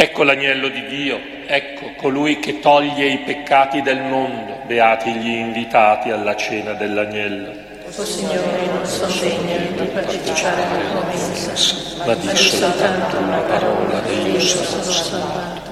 Ecco l'agnello di Dio, ecco colui che toglie i peccati del mondo, beati gli invitati alla cena dell'agnello. O Signore, non sono degna di partecipare alla tua mensa, ma di soltanto una parola e io sarò salvato.